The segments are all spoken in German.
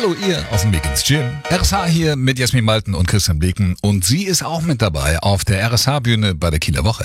Hallo ihr auf dem Weg ins Gym. RSH hier mit Jasmin Malten und Christian Bleken. Und sie ist auch mit dabei auf der RSH-Bühne bei der Kieler Woche.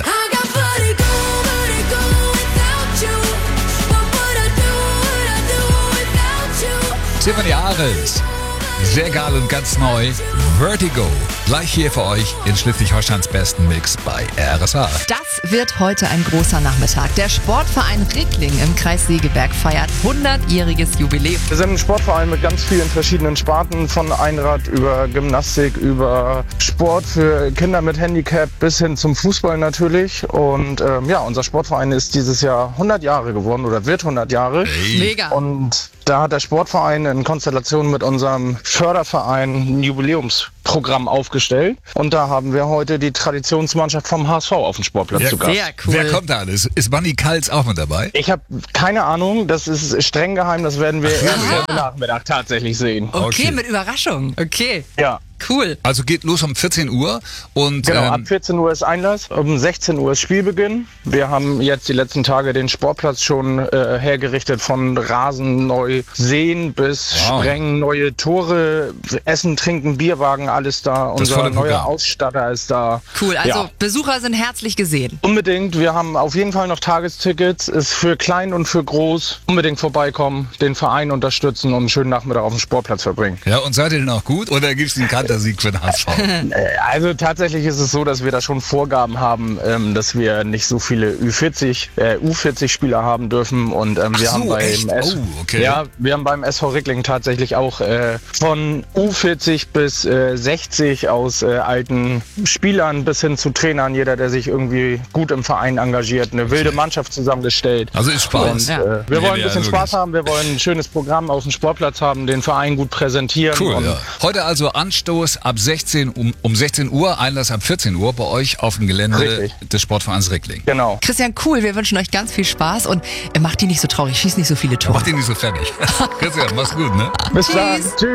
7 Jahre ist sehr geil und ganz neu. Vertigo. Gleich hier für euch in Schleswig-Holsteins besten Mix bei RSH. Das wird heute ein großer Nachmittag. Der Sportverein Rickling im Kreis Segeberg feiert 100-jähriges Jubiläum. Wir sind ein Sportverein mit ganz vielen verschiedenen Sparten, von Einrad über Gymnastik, über Sport für Kinder mit Handicap bis hin zum Fußball natürlich. Und unser Sportverein ist dieses Jahr 100 Jahre geworden oder wird 100 Jahre. Hey. Mega. Und da hat der Sportverein in Konstellation mit unserem Förderverein ein Jubiläumsprogramm aufgestellt. Und da haben wir heute die Traditionsmannschaft vom HSV auf dem Sportplatz zu Gast. Sehr cool. Wer kommt da alles? Ist Manni Kals auch mit dabei? Ich habe keine Ahnung, das ist streng geheim, das werden wir erst heute Nachmittag tatsächlich sehen. Okay, mit Überraschung. Okay, Ja. cool. Also geht los um 14 Uhr und Genau, ab 14 Uhr ist Einlass, um 16 Uhr ist Spielbeginn. Wir haben jetzt die letzten Tage den Sportplatz schon hergerichtet, von Rasen neu sehen bis Sprengen, neue Tore, Essen, Trinken, Bierwagen, alles da. Das Unser volle neuer Programm. Ausstatter ist da. Cool, also Ja. Besucher sind herzlich gesehen. Unbedingt, wir haben auf jeden Fall noch Tagestickets, ist für klein und für groß. Unbedingt vorbeikommen, den Verein unterstützen und einen schönen Nachmittag auf dem Sportplatz verbringen. ja, und seid ihr denn auch gut oder gibt es einen Kantersieg für den HSV? Also tatsächlich ist es so, dass wir da schon Vorgaben haben, dass wir nicht so viele U40-Spieler haben dürfen. Und wir haben echt? wir haben beim SV Rickling tatsächlich auch von U40 bis 60 aus alten Spielern bis hin zu Trainern, jeder, der sich irgendwie gut im Verein engagiert, eine wilde Mannschaft zusammengestellt. Also ist Spaß. Und, wir wollen ein bisschen Ja, Spaß haben, wir wollen ein schönes Programm auf dem Sportplatz haben, den Verein gut präsentieren. Cool, und ja. Heute also Anstoß ab 16 um 16 Uhr, Einlass ab 14 Uhr bei euch auf dem Gelände Richtig. des Sportvereins Rickling. Genau. Christian, cool, wir wünschen euch ganz viel Spaß und macht die nicht so traurig, schießt nicht so viele Tore. Macht ihn nicht so fertig. Christian, mach's gut, ne? Bis dann. Tschüss.